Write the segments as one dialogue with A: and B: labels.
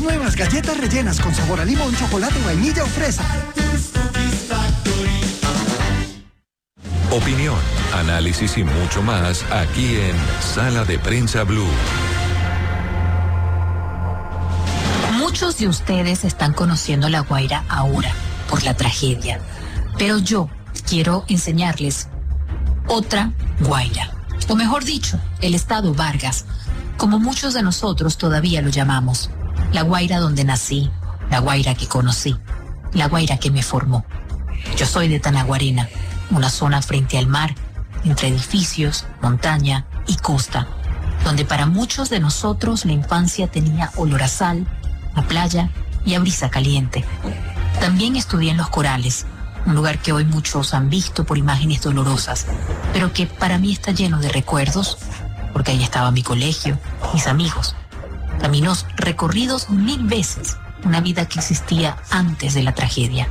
A: nuevas galletas rellenas con sabor a limón, chocolate, vainilla o fresa.
B: Opinión, análisis y mucho más aquí en Sala de Prensa Blue.
C: Muchos de ustedes están conociendo La Guaira ahora por la tragedia, pero yo quiero enseñarles otra Guaira, o mejor dicho, el estado Vargas, como muchos de nosotros todavía lo llamamos. La Guaira donde nací, la Guaira que conocí, la Guaira que me formó. Yo soy de Tanaguarena, una zona frente al mar, entre edificios, montaña y costa, donde para muchos de nosotros la infancia tenía olor a sal, a playa y a brisa caliente. También estudié en Los Corales, un lugar que hoy muchos han visto por imágenes dolorosas, pero que para mí está lleno de recuerdos, porque ahí estaba mi colegio, mis amigos, caminos recorridos 1000 veces, una vida que existía antes de la tragedia.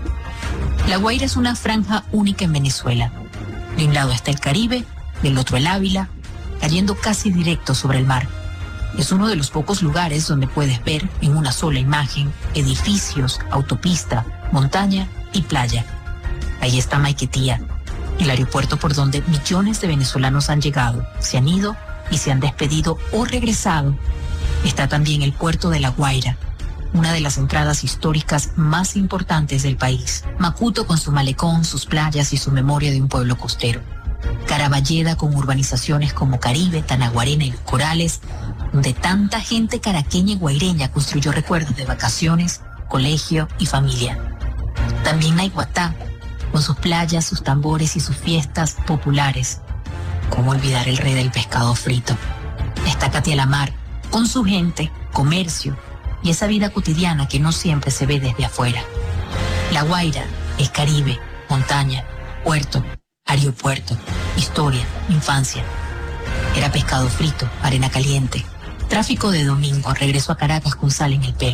C: La Guaira es una franja única en Venezuela. De un lado está el Caribe, del otro el Ávila, cayendo casi directo sobre el mar. Es uno de los pocos lugares donde puedes ver en una sola imagen edificios, autopista, montaña y playa. Ahí está Maiquetía, el aeropuerto por donde millones de venezolanos han llegado, se han ido y se han despedido o regresado. Está también el puerto de La Guaira, una de las entradas históricas más importantes del país. Macuto con su malecón, sus playas y su memoria de un pueblo costero. Caraballeda con urbanizaciones como Caribe, Tanaguarena y Los Corales, donde tanta gente caraqueña y guaireña construyó recuerdos de vacaciones, colegio y familia. También Naiguatá, con sus playas, sus tambores y sus fiestas populares. ¿Cómo olvidar el rey del pescado frito? Está Catialamar, con su gente, comercio y esa vida cotidiana que no siempre se ve desde afuera. La Guaira es Caribe, montaña, puerto, aeropuerto, historia, infancia. Era pescado frito, arena caliente, tráfico de domingo, regreso a Caracas con sal en el pelo.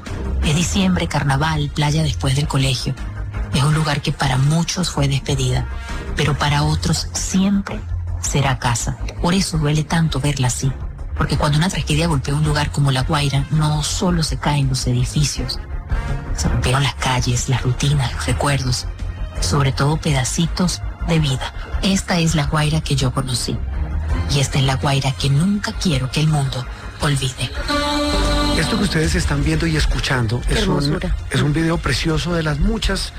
C: Es diciembre, carnaval, playa después del colegio. Es un lugar que para muchos fue despedida, pero para otros siempre será casa. Por eso duele tanto verla así. Porque cuando una tragedia golpea un lugar como La Guaira, no solo se caen los edificios, se rompieron las calles, las rutinas, los recuerdos, sobre todo pedacitos de vida. Esta es La Guaira que yo conocí, y esta es La Guaira que nunca quiero que el mundo olvide.
A: Esto que ustedes están viendo y escuchando es un video precioso de las muchas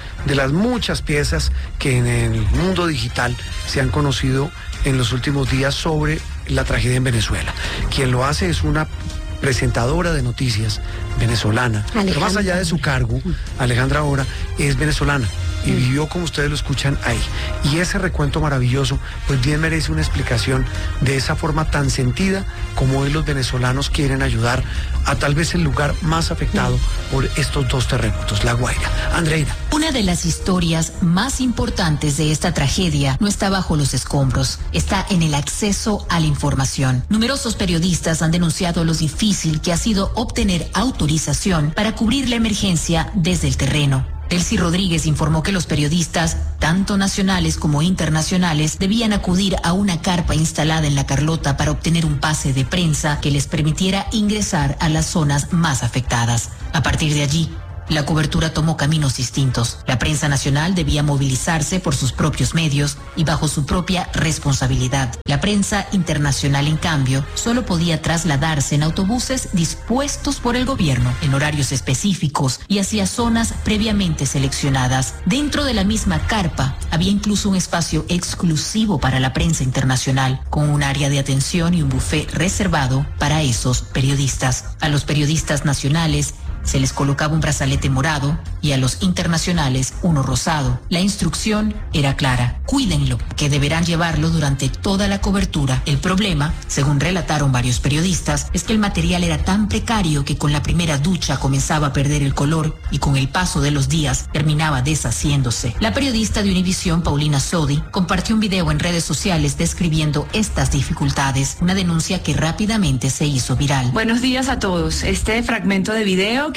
A: piezas que en el mundo digital se han conocido en los últimos días sobre la tragedia en Venezuela. Quien lo hace es una presentadora de noticias venezolana, pero más allá de su cargo, Alejandra ahora es venezolana y vivió, como ustedes lo escuchan, ahí. Y ese recuento maravilloso, pues bien merece una explicación de esa forma tan sentida como hoy los venezolanos quieren ayudar a tal vez el lugar más afectado por estos dos terremotos, La Guaira. Andreina.
C: Una de las historias más importantes de esta tragedia no está bajo los escombros, está en el acceso a la información. Numerosos periodistas han denunciado lo difícil que ha sido obtener autorización para cubrir la emergencia desde el terreno. Delcy Rodríguez informó que los periodistas, tanto nacionales como internacionales, debían acudir a una carpa instalada en La Carlota para obtener un pase de prensa que les permitiera ingresar a las zonas más afectadas. A partir de allí, la cobertura tomó caminos distintos. La prensa nacional debía movilizarse por sus propios medios y bajo su propia responsabilidad. La prensa internacional, en cambio, solo podía trasladarse en autobuses dispuestos por el gobierno, en horarios específicos y hacia zonas previamente seleccionadas. Dentro de la misma carpa había incluso un espacio exclusivo para la prensa internacional, con un área de atención y un buffet reservado para esos periodistas. A los periodistas nacionales se les colocaba un brazalete morado y a los internacionales uno rosado. La instrucción era clara: cuídenlo, que deberán llevarlo durante toda la cobertura. El problema, según relataron varios periodistas, es que el material era tan precario que con la primera ducha comenzaba a perder el color y con el paso de los días terminaba deshaciéndose. La periodista de Univisión, Paulina Sodi, compartió un video en redes sociales describiendo estas dificultades, una denuncia que rápidamente se hizo viral.
D: Buenos días a todos. Este fragmento de video que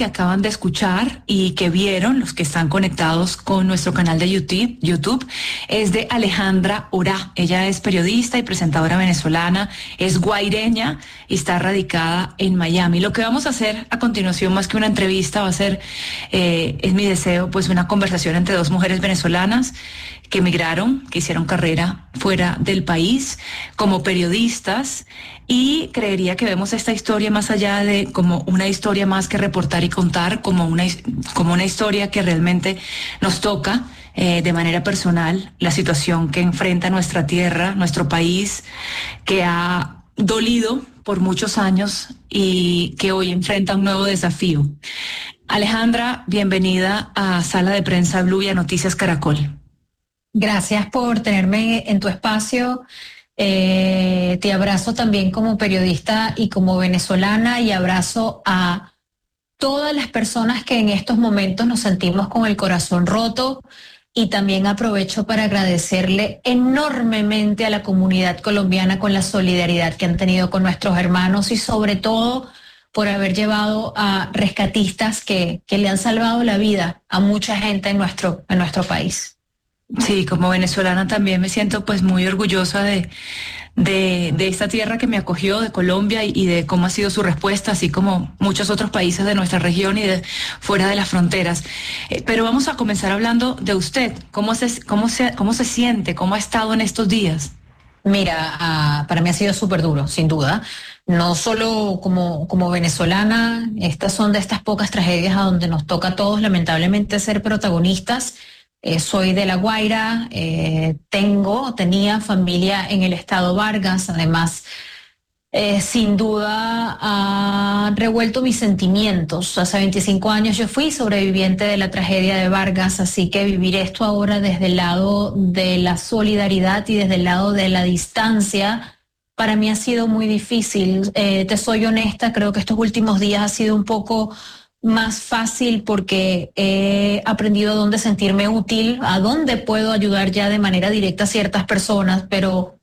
D: que acaban de escuchar y que vieron, los que están conectados con nuestro canal de YouTube, es de Alejandra Orá. Ella es periodista y presentadora venezolana, es guaireña y está radicada en Miami. Lo que vamos a hacer a continuación, más que una entrevista, va a ser, es mi deseo, pues una conversación entre dos mujeres venezolanas que emigraron, que hicieron carrera fuera del país como periodistas, y creería que vemos esta historia más allá de como una historia más que reportar y contar, como una historia que realmente nos toca de manera personal, la situación que enfrenta nuestra tierra, nuestro país, que ha dolido por muchos años y que hoy enfrenta un nuevo desafío. Alejandra, bienvenida a Sala de Prensa Blue y a Noticias Caracol.
C: Gracias por tenerme en tu espacio. Te abrazo también como periodista y como venezolana, y abrazo a todas las personas que en estos momentos nos sentimos con el corazón roto, y también aprovecho para agradecerle enormemente a la comunidad colombiana con la solidaridad que han tenido con nuestros hermanos, y sobre todo por haber llevado a rescatistas que le han salvado la vida a mucha gente en nuestro país.
D: Sí, como venezolana también me siento pues muy orgullosa de esta tierra que me acogió, de Colombia, y de cómo ha sido su respuesta, así como muchos otros países de nuestra región y de fuera de las fronteras. Pero vamos a comenzar hablando de usted. ¿Cómo se siente? ¿Cómo ha estado en estos días?
C: Mira, para mí ha sido súper duro, sin duda. No solo como venezolana, estas son de estas pocas tragedias a donde nos toca a todos lamentablemente ser protagonistas. Soy de La Guaira, tenía familia en el estado Vargas. Además, sin duda ha revuelto mis sentimientos. Hace 25 años yo fui sobreviviente de la tragedia de Vargas, así que vivir esto ahora desde el lado de la solidaridad y desde el lado de la distancia, para mí ha sido muy difícil. Te soy honesta, creo que estos últimos días ha sido un poco más fácil porque he aprendido a dónde sentirme útil, a dónde puedo ayudar ya de manera directa a ciertas personas, pero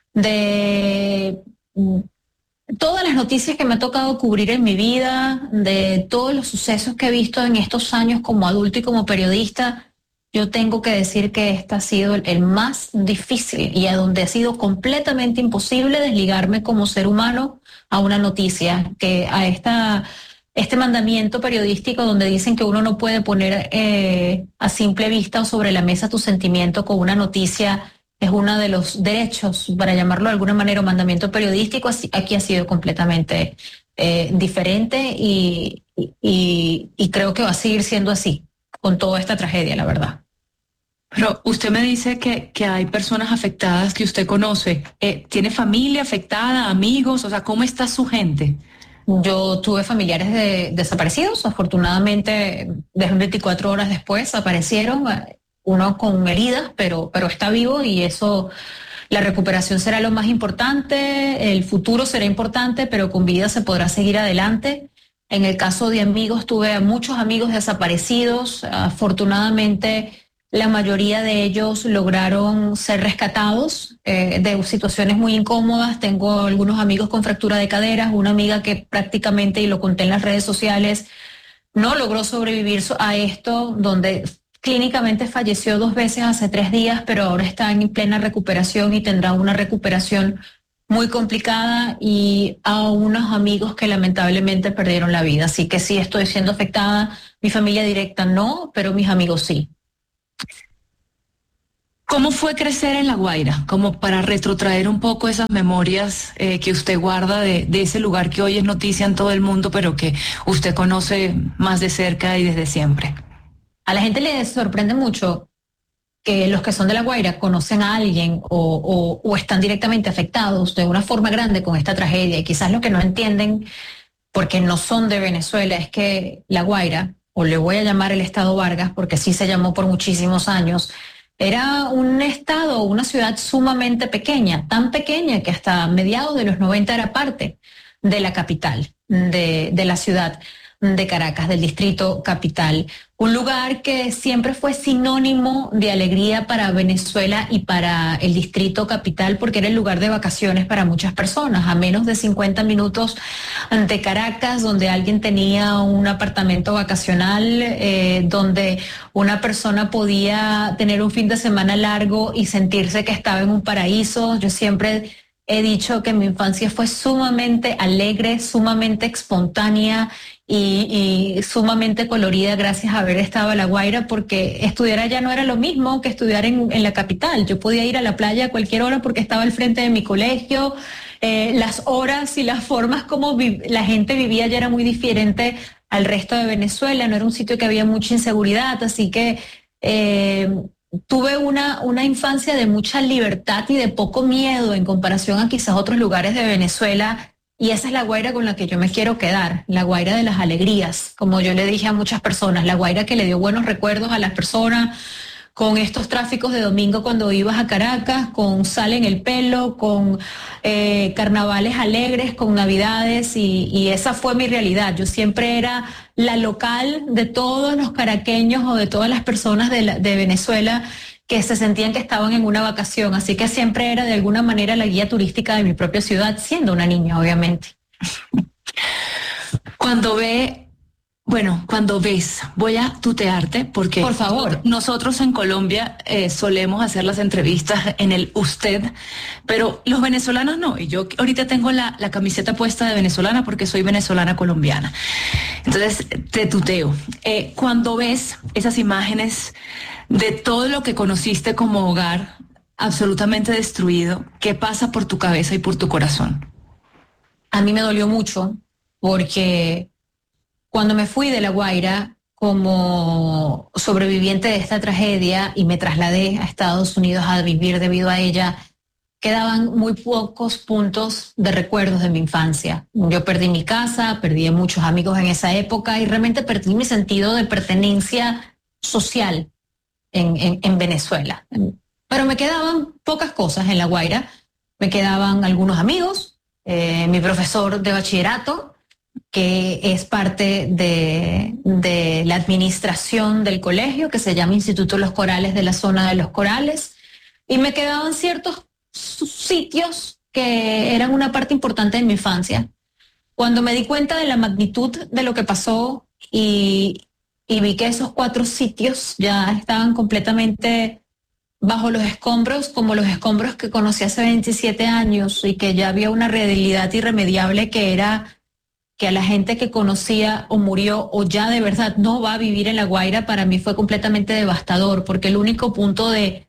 C: de todas las noticias que me ha tocado cubrir en mi vida, de todos los sucesos que he visto en estos años como adulto y como periodista, yo tengo que decir que este ha sido el más difícil, y a donde ha sido completamente imposible desligarme como ser humano a una noticia, que a este mandamiento periodístico donde dicen que uno no puede poner a simple vista o sobre la mesa tu sentimiento con una noticia, es uno de los derechos, para llamarlo de alguna manera, un mandamiento periodístico. Aquí ha sido completamente diferente, y creo que va a seguir siendo así con toda esta tragedia, la verdad.
D: Pero usted me dice que hay personas afectadas que usted conoce. ¿Tiene familia afectada, amigos? O sea, ¿cómo está su gente?
C: Yo tuve familiares desaparecidos. Afortunadamente, desde 24 horas después aparecieron, uno con heridas, pero está vivo, y eso, la recuperación será lo más importante, el futuro será importante, pero con vida se podrá seguir adelante. En el caso de amigos, tuve muchos amigos desaparecidos. Afortunadamente, la mayoría de ellos lograron ser rescatados de situaciones muy incómodas. Tengo algunos amigos con fractura de caderas, una amiga que prácticamente, y lo conté en las redes sociales, no logró sobrevivir a esto, donde clínicamente falleció 2 veces hace 3 días, pero ahora está en plena recuperación y tendrá una recuperación muy complicada, y a unos amigos que lamentablemente perdieron la vida. Así que sí estoy siendo afectada. Mi familia directa no, pero mis amigos sí.
D: ¿Cómo fue crecer en La Guaira? Como para retrotraer un poco esas memorias que usted guarda de ese lugar que hoy es noticia en todo el mundo, pero que usted conoce más de cerca y desde siempre.
C: A la gente le sorprende mucho que los que son de La Guaira conocen a alguien o están directamente afectados de una forma grande con esta tragedia. Y quizás lo que no entienden, porque no son de Venezuela, es que La Guaira, o le voy a llamar el estado Vargas, porque así se llamó por muchísimos años, era un estado, una ciudad sumamente pequeña, tan pequeña que hasta mediados de los 90 era parte de la capital, de la ciudad de Caracas, del distrito capital. Un lugar que siempre fue sinónimo de alegría para Venezuela y para el distrito capital, porque era el lugar de vacaciones para muchas personas, a menos de 50 minutos de Caracas, donde alguien tenía un apartamento vacacional, donde una persona podía tener un fin de semana largo y sentirse que estaba en un paraíso. Yo siempre he dicho que mi infancia fue sumamente alegre, sumamente espontánea y sumamente colorida gracias a haber estado en La Guaira, porque estudiar allá no era lo mismo que estudiar en la capital. Yo podía ir a la playa a cualquier hora porque estaba al frente de mi colegio. Las horas y las formas como la gente vivía allá era muy diferente al resto de Venezuela. No era un sitio que había mucha inseguridad, así que tuve una infancia de mucha libertad y de poco miedo en comparación a quizás otros lugares de Venezuela, y esa es La Guaira con la que yo me quiero quedar, La Guaira de las alegrías, como yo le dije a muchas personas, La Guaira que le dio buenos recuerdos a las personas, con estos tráficos de domingo cuando ibas a Caracas, con sal en el pelo, con carnavales alegres, con navidades, y esa fue mi realidad. Yo siempre era la local de todos los caraqueños o de todas las personas de Venezuela que se sentían que estaban en una vacación, así que siempre era de alguna manera la guía turística de mi propia ciudad, siendo una niña, obviamente.
D: Cuando ves, voy a tutearte porque
C: por favor,
D: nosotros en Colombia solemos hacer las entrevistas en el usted, pero los venezolanos no, y yo ahorita tengo la camiseta puesta de venezolana porque soy venezolana colombiana. Entonces te tuteo. Cuando ves esas imágenes de todo lo que conociste como hogar absolutamente destruido, ¿qué pasa por tu cabeza y por tu corazón?
C: A mí me dolió mucho porque cuando me fui de La Guaira como sobreviviente de esta tragedia y me trasladé a Estados Unidos a vivir debido a ella, quedaban muy pocos puntos de recuerdos de mi infancia. Yo perdí mi casa, perdí muchos amigos en esa época y realmente perdí mi sentido de pertenencia social en Venezuela. Pero me quedaban pocas cosas en La Guaira. Me quedaban algunos amigos, mi profesor de bachillerato, que es parte de la administración del colegio, que se llama Instituto Los Corales, de la zona de Los Corales, y me quedaban ciertos sitios que eran una parte importante de mi infancia. Cuando me di cuenta de la magnitud de lo que pasó y vi que esos 4 sitios ya estaban completamente bajo los escombros, como los escombros que conocí hace 27 años, y que ya había una realidad irremediable que era que a la gente que conocía o murió o ya de verdad no va a vivir en La Guaira, para mí fue completamente devastador, porque el único punto de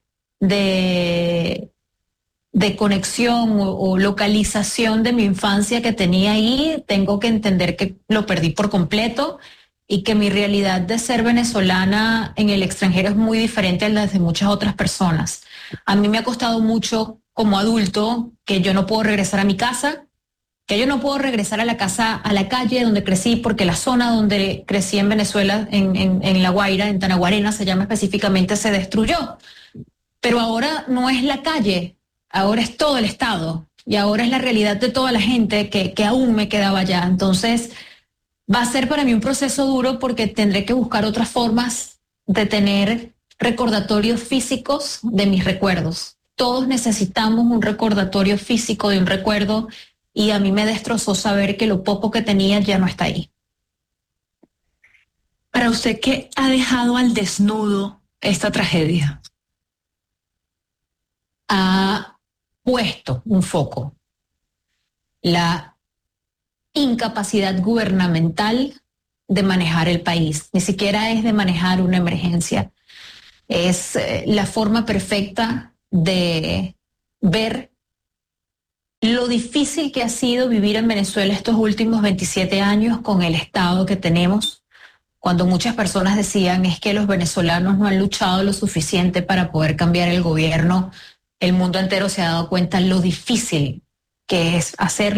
C: conexión o localización de mi infancia que tenía ahí, tengo que entender que lo perdí por completo, y que mi realidad de ser venezolana en el extranjero es muy diferente a la de muchas otras personas. A mí me ha costado mucho como adulto que yo no puedo regresar a mi casa, que yo no puedo regresar a la casa, a la calle donde crecí, porque la zona donde crecí en Venezuela, en La Guaira, en Tanaguarena se llama específicamente, se destruyó. Pero ahora no es la calle, ahora es todo el estado, y ahora es la realidad de toda la gente que aún me quedaba allá. Entonces va a ser para mí un proceso duro, porque tendré que buscar otras formas de tener recordatorios físicos de mis recuerdos. Todos necesitamos un recordatorio físico de un recuerdo, y a mí me destrozó saber que lo poco que tenía ya no está ahí.
D: Para usted, ¿qué ha dejado al desnudo esta tragedia?
C: Ha puesto un foco la incapacidad gubernamental de manejar el país. Ni siquiera es de manejar una emergencia. Es la forma perfecta de ver lo difícil que ha sido vivir en Venezuela estos últimos 27 años con el Estado que tenemos, cuando muchas personas decían es que los venezolanos no han luchado lo suficiente para poder cambiar el gobierno. El mundo entero se ha dado cuenta lo difícil que es hacerlo.